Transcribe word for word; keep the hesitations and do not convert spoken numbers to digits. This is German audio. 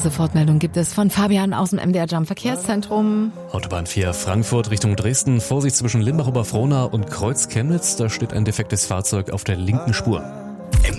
Sofortmeldung gibt es von Fabian aus dem M D R Jump Verkehrszentrum. Autobahn vier Frankfurt Richtung Dresden. Vorsicht zwischen Limbach-Oberfrohna und Kreuz Chemnitz. Da steht ein defektes Fahrzeug auf der linken Spur.